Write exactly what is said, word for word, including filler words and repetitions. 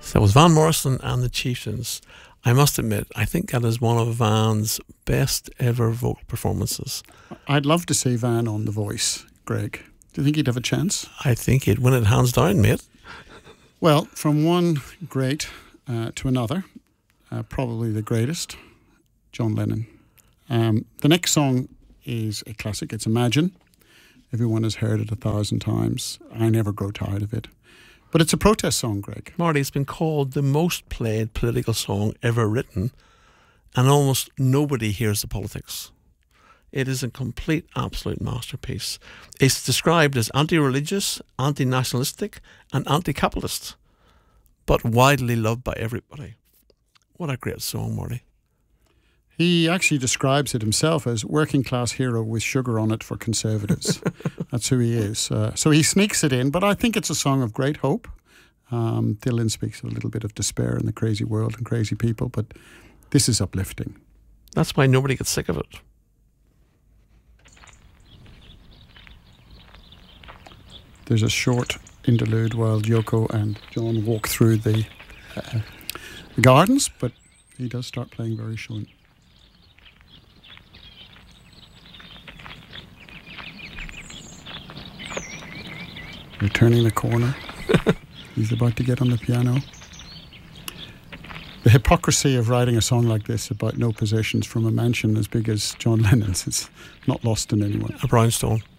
That was Van Morrison and the Chieftains. I must admit, I think that is one of Van's best ever vocal performances. I'd love to see Van on The Voice, Greg. Do you think he'd have a chance? I think he'd win it hands down, mate. Well, from one great uh, to another, uh, probably the greatest, John Lennon. Um, the next song is a classic. It's Imagine. Everyone has heard it a thousand times. I never grow tired of it. But it's a protest song, Greg. Marty, it's been called the most played political song ever written, and almost nobody hears the politics. It is a complete, absolute masterpiece. It's described as anti-religious, anti-nationalistic, and anti-capitalist, but widely loved by everybody. What a great song, Marty. He actually describes it himself as working class hero with sugar on it for conservatives. That's who he is. Uh, so he sneaks it in, but I think it's a song of great hope. Um, Dylan speaks of a little bit of despair in the crazy world and crazy people, but this is uplifting. That's why nobody gets sick of it. There's a short interlude while Yoko and John walk through the, uh, the gardens, but he does start playing very soon. We're turning the corner. He's about to get on the piano. The hypocrisy of writing a song like this about no possessions from a mansion as big as John Lennon's is not lost on anyone. A brownstone.